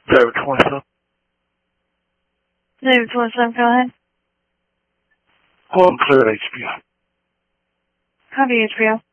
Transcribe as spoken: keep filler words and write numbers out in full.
David twenty-seven. David twenty-seven, go ahead. Well, I'm clear at H B O. Copy H B O.